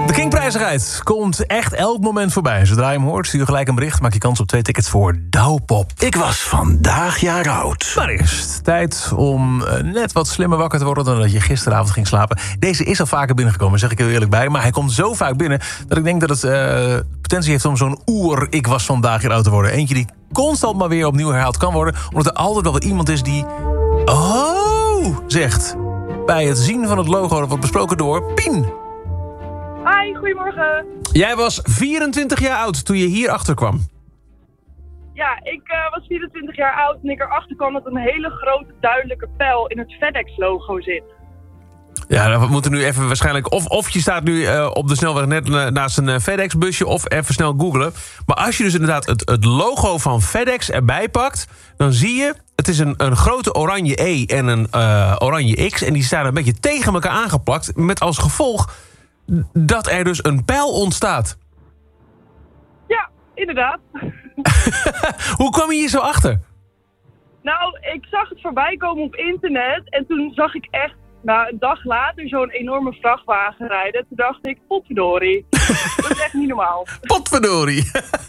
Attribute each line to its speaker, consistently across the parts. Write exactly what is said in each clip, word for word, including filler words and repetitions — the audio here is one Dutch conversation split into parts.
Speaker 1: De Kink-prijzigheid komt echt elk moment voorbij. Zodra je hem hoort, stuur gelijk een bericht. Maak je kans op twee tickets voor Douwpop.
Speaker 2: Ik was vandaag jaar oud.
Speaker 1: Maar eerst tijd om uh, net wat slimmer wakker te worden dan dat je gisteravond ging slapen. Deze is al vaker binnengekomen, zeg ik heel eerlijk bij. Maar hij komt zo vaak binnen dat ik denk dat het uh, potentie heeft om zo'n oer ik was vandaag jaar oud te worden. Eentje die constant maar weer opnieuw herhaald kan worden. Omdat er altijd wel weer iemand is die oh zegt bij het zien van het logo dat wordt besproken door Pien.
Speaker 3: Hi, goedemorgen.
Speaker 4: Jij was vierentwintig jaar oud toen je hier achter kwam.
Speaker 3: Ja, ik uh, was vierentwintig jaar oud en ik erachter kwam dat een hele grote duidelijke pijl in het FedEx-logo zit.
Speaker 4: Ja, we moeten nu even waarschijnlijk... Of, of je staat nu uh, op de snelweg net uh, naast een uh, FedEx-busje... of even snel googlen. Maar als je dus inderdaad het, het logo van FedEx erbij pakt... dan zie je, het is een, een grote oranje E en een uh, oranje X... en die staan een beetje tegen elkaar aangeplakt... met als gevolg dat er dus een pijl ontstaat.
Speaker 3: Ja, inderdaad.
Speaker 4: Hoe kwam je hier zo achter?
Speaker 3: Nou, ik zag het voorbij komen op internet... en toen zag ik echt... Nou, een dag later zo'n enorme vrachtwagen rijden. Toen dacht ik, potverdorie. Dat is echt niet normaal.
Speaker 4: Potverdorie.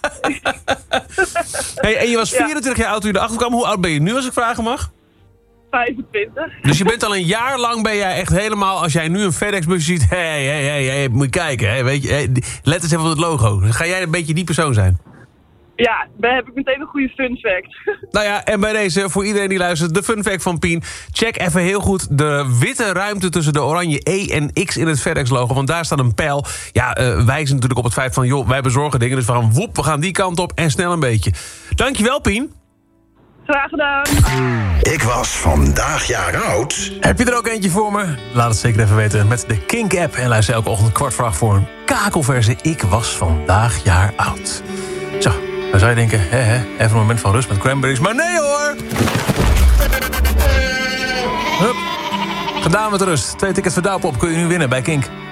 Speaker 4: Hey, en je was vierentwintig ja. jaar oud toen je erachter kwam. Hoe oud ben je nu, als ik vragen mag?
Speaker 3: vijfentwintig.
Speaker 4: Dus je bent al een jaar lang ben jij echt helemaal... Als jij nu een FedEx-busje ziet... Hé, hé, hé, hé, moet je kijken. Hè, weet je, hey, let eens even op het logo. Dan ga jij een beetje die persoon zijn.
Speaker 3: Ja, daar heb ik meteen een goede fun fact.
Speaker 4: Nou ja, en bij deze, voor iedereen die luistert, de fun fact van Pien. Check even heel goed de witte ruimte tussen de oranje E en X in het FedEx-logo. Want daar staat een pijl. Ja, uh, wijzen natuurlijk op het feit van, joh, wij bezorgen dingen. Dus we gaan woep, we gaan die kant op en snel een beetje. Dankjewel, Pien.
Speaker 3: Graag gedaan.
Speaker 2: Ik was vandaag jaar oud.
Speaker 1: Heb je er ook eentje voor me? Laat het zeker even weten met de Kink-app. En luister elke ochtend kwart voor acht voor een kakelverse Ik was vandaag jaar oud. Zo. Dan zou je denken, hè, hè, even een moment van rust met cranberries. Maar nee hoor! Hup. Gedaan met rust. Twee tickets voor Douwpop kun je nu winnen bij Kink.